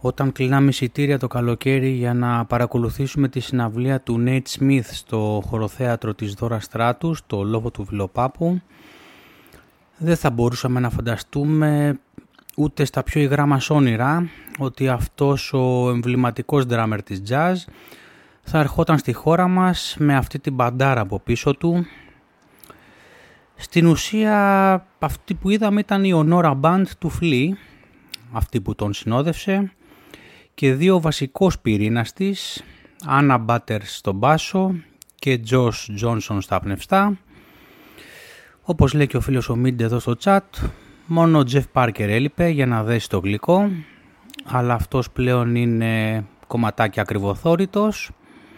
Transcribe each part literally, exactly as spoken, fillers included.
όταν κλεινάμε εισιτήρια το καλοκαίρι για να παρακολουθήσουμε τη συναυλία του Nate Smith στο χωροθέατρο της Δώρα Στράτου, στο Λόβο του Βιλοπάπου, δεν θα μπορούσαμε να φανταστούμε ούτε στα πιο υγρά μας όνειρα ότι αυτός ο εμβληματικός drummer της jazz θα ερχόταν στη χώρα μας με αυτή την μπαντάρα από πίσω του. Στην ουσία αυτή που είδαμε ήταν η Honora Band του Flea, αυτή που τον συνόδευσε, και δύο βασικός πυρήνας της, Anna Butters στο μπάσο και Josh Johnson στα πνευστά. Όπως λέει και ο φίλος ο Μίντε εδώ στο chat, μόνο ο Jeff Parker έλειπε για να δέσει το γλυκό, αλλά αυτός πλέον είναι κομματάκι ακριβοθόρητος.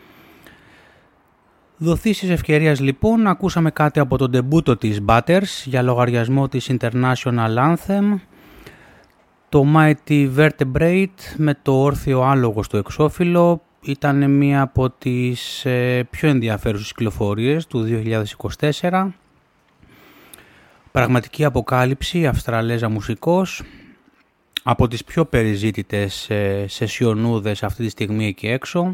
Δοθήσεις ευκαιρίας λοιπόν, ακούσαμε κάτι από τον ντεμπούτο της Butters για λογαριασμό της International Anthem, το Mighty Vertebrate με το όρθιο άλογο στο εξώφυλλο. Ήταν μία από τις ε, πιο ενδιαφέρουσες κυκλοφορίες του δύο χιλιάδες είκοσι τέσσερα. Πραγματική αποκάλυψη, Αυστραλέζα μουσικός, από τις πιο περιζήτητες ε, σεσιονούδες αυτή τη στιγμή εκεί έξω.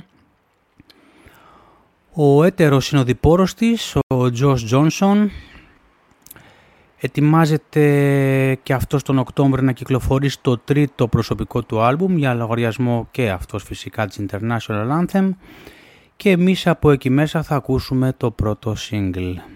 Ο έτερος συνοδοιπόρος της, ο Josh Johnson, ετοιμάζεται και αυτός τον Οκτώβριο να κυκλοφορήσει το τρίτο προσωπικό του άλμπουμ για λογαριασμό και αυτός φυσικά της International Anthem, και εμείς από εκεί μέσα θα ακούσουμε το πρώτο single.